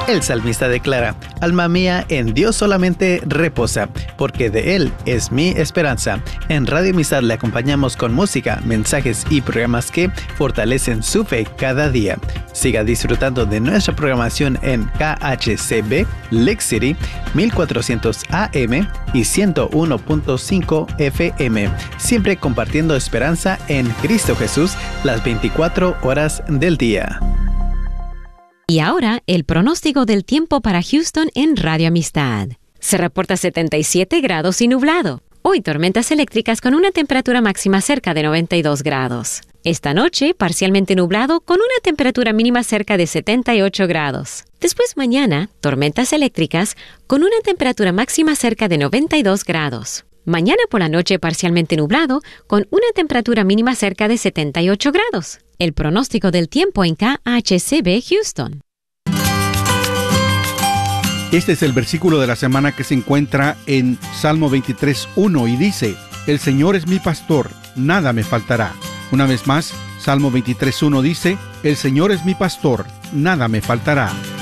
El salmista declara: alma mía, en Dios solamente reposa, porque de Él es mi esperanza. En Radio Amistad le acompañamos con música, mensajes y programas que fortalecen su fe cada día. Siga disfrutando de nuestra programación en KHCB, Lake City, 1400 AM y 101.5 FM. Siempre compartiendo esperanza en Cristo Jesús las 24 horas del día. Y ahora, el pronóstico del tiempo para Houston en Radio Amistad. Se reporta 77 grados y nublado. Hoy tormentas eléctricas con una temperatura máxima cerca de 92 grados. Esta noche, parcialmente nublado con una temperatura mínima cerca de 78 grados. Después mañana, tormentas eléctricas con una temperatura máxima cerca de 92 grados. Mañana por la noche parcialmente nublado con una temperatura mínima cerca de 78 grados. El pronóstico del tiempo en KHCB Houston. Este es el versículo de la semana que se encuentra en Salmo 23:1 y dice: El Señor es mi pastor, nada me faltará. Una vez más, Salmo 23:1 dice: El Señor es mi pastor, nada me faltará.